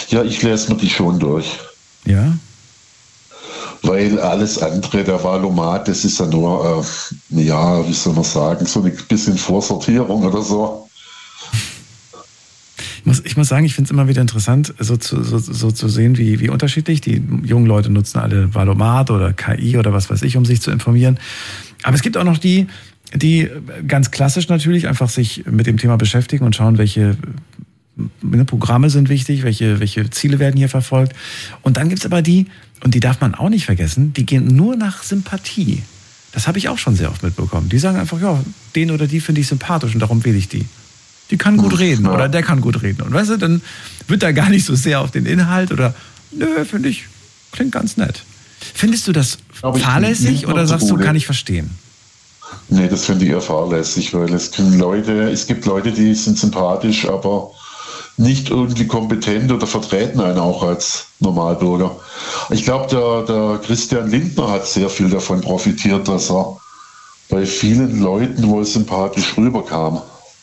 Ja, ich lese mir die schon durch. Ja? Weil alles andere, der Valomat, das ist ja nur, wie soll man sagen, so ein bisschen Vorsortierung oder so. Ich muss sagen, ich finde es immer wieder interessant, so zu sehen, wie unterschiedlich die jungen Leute nutzen alle Valomat oder KI oder was weiß ich, um sich zu informieren. Aber es gibt auch noch die ganz klassisch natürlich einfach sich mit dem Thema beschäftigen und schauen, welche Programme sind wichtig, welche Ziele werden hier verfolgt. Und dann gibt es aber die, und die darf man auch nicht vergessen, die gehen nur nach Sympathie. Das habe ich auch schon sehr oft mitbekommen. Die sagen einfach, ja, den oder die finde ich sympathisch und darum wähle ich die. Die kann gut reden oder der kann gut reden. Und weißt du, dann wird da gar nicht so sehr auf den Inhalt oder, nö, finde ich, klingt ganz nett. Findest du das fahrlässig oder sagst du, kann ich verstehen? Nee, das finde ich eher fahrlässig, weil es gibt Leute, die sind sympathisch, aber nicht irgendwie kompetent oder vertreten einen auch als Normalbürger. Ich glaube, der Christian Lindner hat sehr viel davon profitiert, dass er bei vielen Leuten wohl sympathisch rüberkam.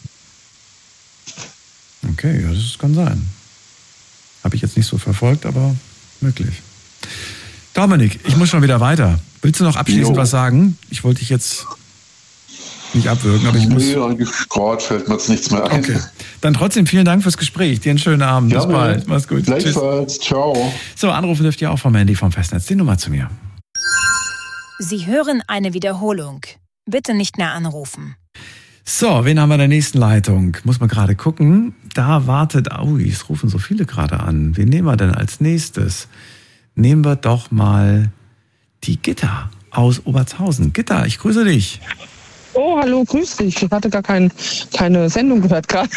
Okay, ja, das kann sein. Habe ich jetzt nicht so verfolgt, aber möglich. Dominik, ich muss schon wieder weiter. Willst du noch abschließend was sagen? Ich wollte dich jetzt nicht abwürgen, aber ich muss... Nee, eigentlich gerade fällt mir jetzt nichts mehr ein. Okay, dann trotzdem vielen Dank fürs Gespräch. Dir einen schönen Abend. Bis bald. Mach's gut. Gleichfalls. Tschüss. Ciao. So, anrufen dürft ihr auch vom Handy vom Festnetz. Die Nummer zu mir. Sie hören eine Wiederholung. Bitte nicht mehr anrufen. So, wen haben wir in der nächsten Leitung? Muss man gerade gucken. Da wartet, es rufen so viele gerade an. Wen nehmen wir denn als nächstes? Nehmen wir doch mal die Gitta aus Obertshausen. Gitta, ich grüße dich. Oh, hallo, grüß dich. Ich hatte gar keine Sendung gehört gerade.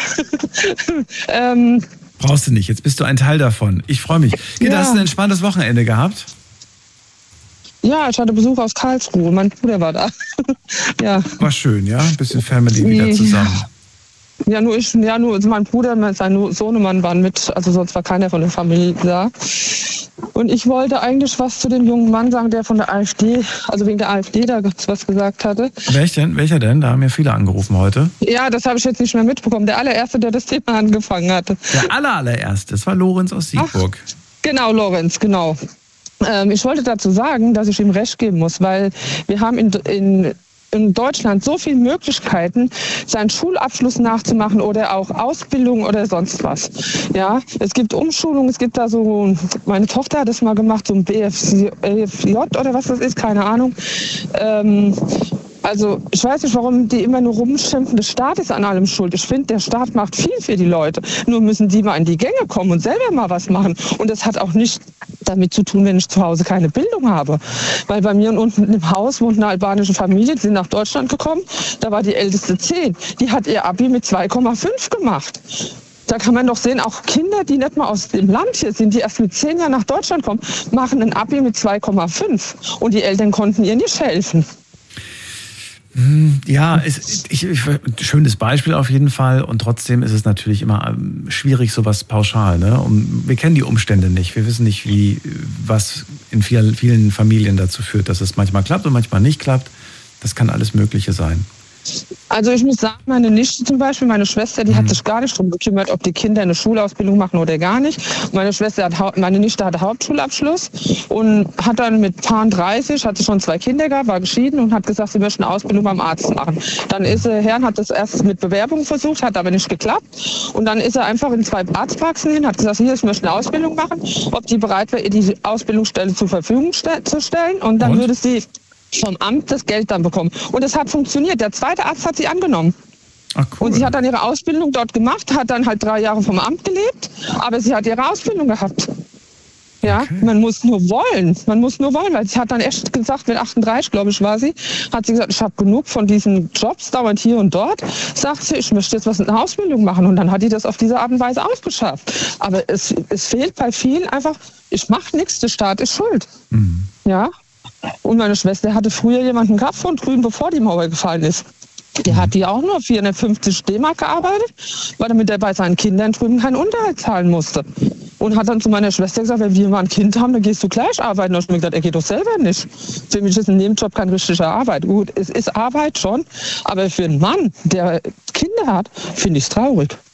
Brauchst du nicht, jetzt bist du ein Teil davon. Ich freue mich. Gitta, hast du ein entspanntes Wochenende gehabt? Ja, ich hatte Besuch aus Karlsruhe. Mein Bruder war da. Ja. War schön, ja? Ein bisschen Family wieder zusammen. Ja, nur mein Bruder, sein Sohnemann waren mit, also sonst war keiner von der Familie da. Und ich wollte eigentlich was zu dem jungen Mann sagen, der von der AfD, also wegen der AfD da was gesagt hatte. Welcher denn? Da haben ja viele angerufen heute. Ja, das habe ich jetzt nicht mehr mitbekommen. Der allererste, der das Thema angefangen hatte. Der allererste, das war Lorenz aus Siegburg. Ach, genau, Lorenz, genau. Ich wollte dazu sagen, dass ich ihm recht geben muss, weil wir haben in Deutschland so viele Möglichkeiten, seinen Schulabschluss nachzumachen oder auch Ausbildung oder sonst was. Ja, es gibt Umschulungen, es gibt da so, meine Tochter hat das mal gemacht, so ein BFJ oder was das ist, keine Ahnung. Also ich weiß nicht, warum die immer nur rumschimpfen, der Staat ist an allem schuld. Ich finde, der Staat macht viel für die Leute. Nur müssen die mal in die Gänge kommen und selber mal was machen. Und das hat auch nicht damit zu tun, wenn ich zu Hause keine Bildung habe. Weil bei mir unten im Haus wohnt eine albanische Familie, die sind nach Deutschland gekommen. Da war die älteste 10. Die hat ihr Abi mit 2,5 gemacht. Da kann man doch sehen, auch Kinder, die nicht mal aus dem Land hier sind, die erst mit 10 Jahren nach Deutschland kommen, machen ein Abi mit 2,5. Und die Eltern konnten ihr nicht helfen. Ja, schönes Beispiel auf jeden Fall, und trotzdem ist es natürlich immer schwierig, sowas pauschal. Ne? Wir kennen die Umstände nicht, wir wissen nicht, was in vielen Familien dazu führt, dass es manchmal klappt und manchmal nicht klappt. Das kann alles Mögliche sein. Also ich muss sagen, meine Nichte zum Beispiel, meine Schwester, die hat sich gar nicht drum gekümmert, ob die Kinder eine Schulausbildung machen oder gar nicht. Meine Nichte hatte Hauptschulabschluss und hat dann mit Paar 30, hatte schon 2 Kinder gehabt, war geschieden und hat gesagt, sie möchte eine Ausbildung beim Arzt machen. Dann ist er her und hat das erst mit Bewerbung versucht, hat aber nicht geklappt. Und dann ist er einfach in 2 Arztpraxen hin, hat gesagt, hier, ich möchte eine Ausbildung machen, ob die bereit wäre, ihr die Ausbildungsstelle zur Verfügung zu stellen. Und dann würde sie vom Amt das Geld dann bekommen. Und es hat funktioniert. Der zweite Arzt hat sie angenommen. Ach, cool. Und sie hat dann ihre Ausbildung dort gemacht, hat dann halt 3 Jahre vom Amt gelebt, aber sie hat ihre Ausbildung gehabt. Ja, okay. Man muss nur wollen, weil sie hat dann echt gesagt, mit 38, glaube ich, war sie, hat sie gesagt, ich habe genug von diesen Jobs, dauernd hier und dort, sagt sie, ich möchte jetzt was mit einer Ausbildung machen, und dann hat die das auf diese Art und Weise auch geschafft. Aber es fehlt bei vielen einfach, ich mache nichts, der Staat ist schuld. Mhm. Ja. Und meine Schwester hatte früher jemanden gehabt von drüben, bevor die Mauer gefallen ist. Der hat die auch nur 450 D-Mark gearbeitet, weil er bei seinen Kindern drüben keinen Unterhalt zahlen musste. Und hat dann zu meiner Schwester gesagt, wenn wir mal ein Kind haben, dann gehst du gleich arbeiten. Und ich habe mir gesagt, er geht doch selber nicht. Für mich ist ein Nebenjob keine richtige Arbeit. Gut, es ist Arbeit schon, aber für einen Mann, der Kinder hat, finde ich es traurig.